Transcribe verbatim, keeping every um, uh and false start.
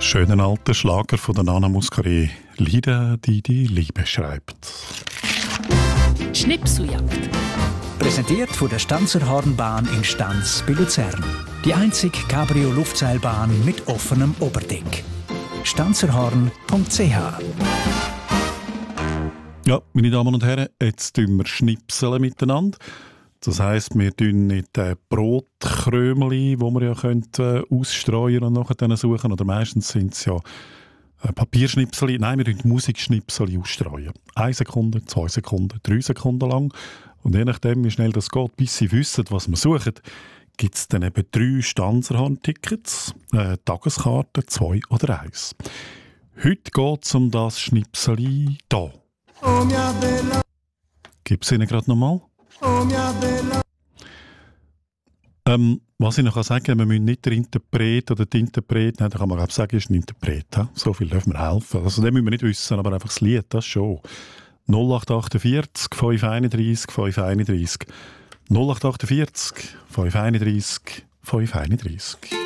Schönen alten Schlager von der Nana Muscari. Lieder, die die Liebe schreibt. Schnipseljagd. Präsentiert von der Stanzer Hornbahn in Stanz bei Luzern. Die einzige Cabrio-Luftseilbahn mit offenem Oberdeck. stanzerhorn punkt c h. Ja, meine Damen und Herren, jetzt tun wir schnipseln miteinander. Das heisst, wir tun nicht äh, Brotkrömeli, die wir ja können, äh, ausstreuen und nachher suchen. Oder meistens sind es ja äh, Papierschnipseli. Nein, wir tun Musikschnipseli ausstreuen. Eine Sekunde, zwei Sekunden, drei Sekunden lang. Und je nachdem, wie schnell das geht, bis Sie wissen, was wir suchen, gibt es dann eben drei Stanzerhorn-Tickets, äh, Tageskarten, zwei oder eins. Heute geht es um das Schnipseli hier. Gibt es Ihnen gerade nochmal? Ähm, was ich noch sagen kann, wir müssen nicht der Interpret oder die Interpret, nein, da kann man auch sagen, ist ein Interpret. He? So viel dürfen wir helfen. Also, das müssen wir nicht wissen, aber einfach das Lied, das schon. null acht achtundvierzig, fünf einunddreißig, fünf einunddreißig. null acht achtundvierzig, fünf einunddreißig, fünf einunddreißig.